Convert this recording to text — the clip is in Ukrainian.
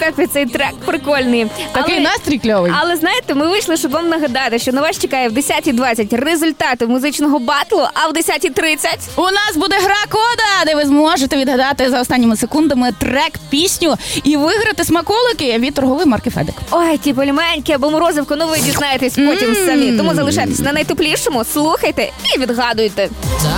вертепі цей трек прикольний. Такий настрій кльовий. Але знаєте, ми вийшли, щоб вам нагадати, що на вас чекає в 10:20 результати музичного батлу, а в 10:30 у нас буде гра кода, де ви зможете відгадати за останніми секундами трек, пісню і виграти смаколики від торгової марки Федик. Ой, ті пельменьки або морозивку, ну ви дізнаєтесь потім самі. Тому залишайтесь на найтеплішому, слухайте і відгадуйте.